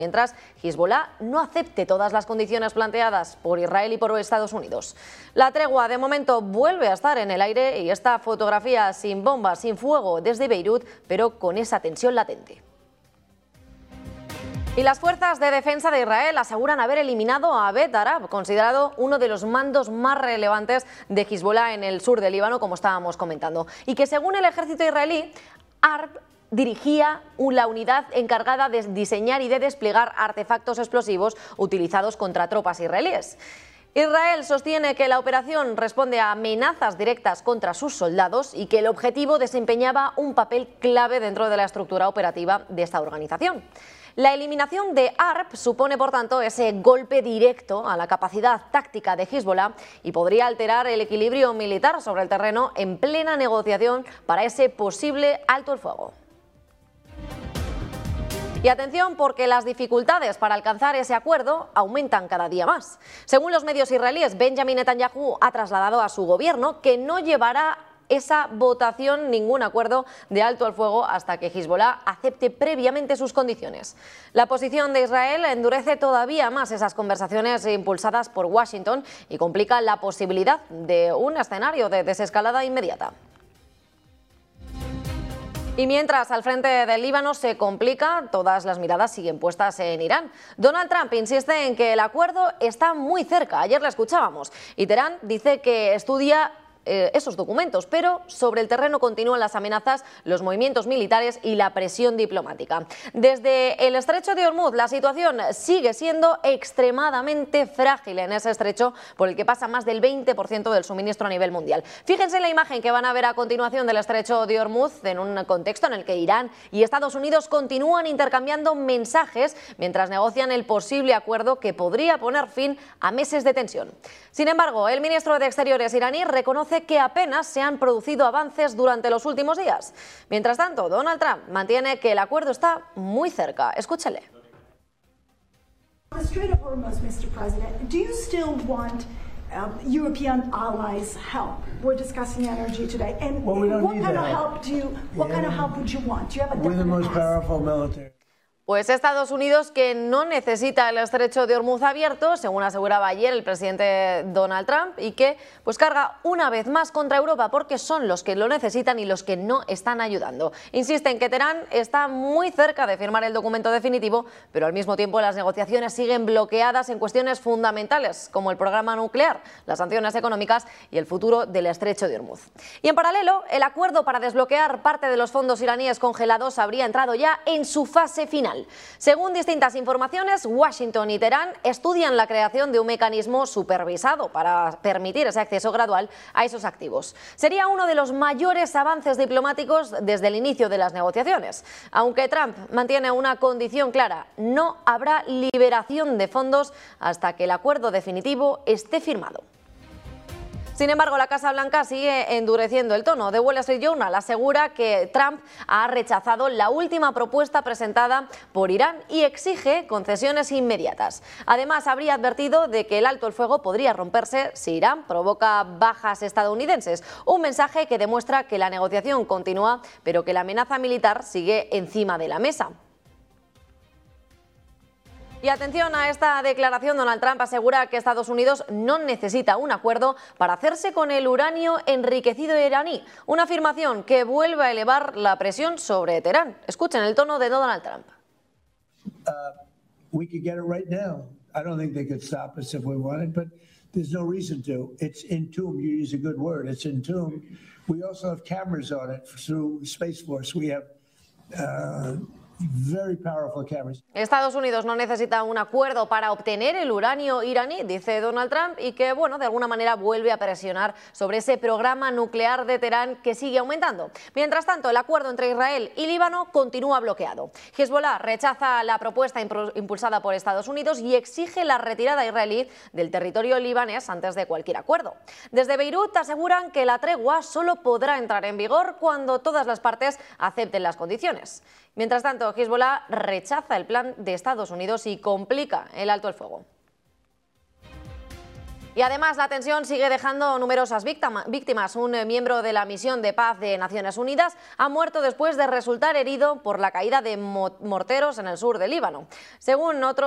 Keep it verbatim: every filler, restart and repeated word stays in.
mientras Hezbollah no acepte todas las condiciones planteadas por Israel y por Estados Unidos. La tregua de momento vuelve a estar en el aire y esta fotografía sin bombas, sin fuego desde Beirut, pero con esa tensión latente. Y las fuerzas de defensa de Israel aseguran haber eliminado a Abed Arab, considerado uno de los mandos más relevantes de Hezbollah en el sur del Líbano, como estábamos comentando, y que según el ejército israelí, Arab dirigía la unidad encargada de diseñar y de desplegar artefactos explosivos utilizados contra tropas israelíes. Israel sostiene que la operación responde a amenazas directas contra sus soldados y que el objetivo desempeñaba un papel clave dentro de la estructura operativa de esta organización. La eliminación de Arab supone, por tanto, ese golpe directo a la capacidad táctica de Hezbollah y podría alterar el equilibrio militar sobre el terreno en plena negociación para ese posible alto el fuego. Y atención, porque las dificultades para alcanzar ese acuerdo aumentan cada día más. Según los medios israelíes, Benjamin Netanyahu ha trasladado a su gobierno que no llevará esa votación ningún acuerdo de alto al fuego hasta que Hezbollah acepte previamente sus condiciones. La posición de Israel endurece todavía más esas conversaciones impulsadas por Washington y complica la posibilidad de un escenario de desescalada inmediata. Y mientras al frente del Líbano se complica, todas las miradas siguen puestas en Irán. Donald Trump insiste en que el acuerdo está muy cerca. Ayer la escuchábamos. Y Teherán dice que estudia Eh, esos documentos, pero sobre el terreno continúan las amenazas, los movimientos militares y la presión diplomática. Desde el estrecho de Hormuz la situación sigue siendo extremadamente frágil en ese estrecho por el que pasa más del veinte por ciento del suministro a nivel mundial. Fíjense en la imagen que van a ver a continuación del estrecho de Hormuz en un contexto en el que Irán y Estados Unidos continúan intercambiando mensajes mientras negocian el posible acuerdo que podría poner fin a meses de tensión. Sin embargo, el ministro de Exteriores iraní reconoce que apenas se han producido avances durante los últimos días. Mientras tanto, Donald Trump mantiene que el acuerdo está muy cerca. Escúchele. The Strait of Hormuz, mister President, do you still want um, European allies' help? We're discussing energy today, and well, we don't what need kind that of help. help do you? What Yeah. kind of help would you want? Do you have a We're the definite most ask? powerful military. Pues Estados Unidos, que no necesita el estrecho de Hormuz abierto, según aseguraba ayer el presidente Donald Trump, y que pues carga una vez más contra Europa porque son los que lo necesitan y los que no están ayudando. Insiste en que Teherán está muy cerca de firmar el documento definitivo, pero al mismo tiempo las negociaciones siguen bloqueadas en cuestiones fundamentales como el programa nuclear, las sanciones económicas y el futuro del estrecho de Hormuz. Y en paralelo, el acuerdo para desbloquear parte de los fondos iraníes congelados habría entrado ya en su fase final. Según distintas informaciones, Washington y Teherán estudian la creación de un mecanismo supervisado para permitir ese acceso gradual a esos activos. Sería uno de los mayores avances diplomáticos desde el inicio de las negociaciones. Aunque Trump mantiene una condición clara, no habrá liberación de fondos hasta que el acuerdo definitivo esté firmado. Sin embargo, la Casa Blanca sigue endureciendo el tono. The Wall Street Journal asegura que Trump ha rechazado la última propuesta presentada por Irán y exige concesiones inmediatas. Además, habría advertido de que el alto el fuego podría romperse si Irán provoca bajas estadounidenses. Un mensaje que demuestra que la negociación continúa, pero que la amenaza militar sigue encima de la mesa. Y atención a esta declaración, Donald Trump asegura que Estados Unidos no necesita un acuerdo para hacerse con el uranio enriquecido iraní, una afirmación que vuelve a elevar la presión sobre Teherán. Escuchen el tono de Donald Trump. Uh, we could get it right now. I don't think they could stop us if we wanted, but there's no reason to. It's entombed. You use a good word. It's entombed. We also have cameras on it through Space Force. We have uh, very powerful cameras. Estados Unidos no necesita un acuerdo para obtener el uranio iraní, dice Donald Trump, y que, bueno, de alguna manera vuelve a presionar sobre ese programa nuclear de Teherán que sigue aumentando. Mientras tanto, el acuerdo entre Israel y Líbano continúa bloqueado. Hezbollah rechaza la propuesta impulsada por Estados Unidos y exige la retirada israelí del territorio libanés antes de cualquier acuerdo. Desde Beirut aseguran que la tregua solo podrá entrar en vigor cuando todas las partes acepten las condiciones. Mientras tanto, Hezbollah rechaza el plan de Estados Unidos y complica el alto el fuego. Y además la tensión sigue dejando numerosas víctimas. Un miembro de la misión de paz de Naciones Unidas ha muerto después de resultar herido por la caída de morteros en el sur del Líbano. Según otros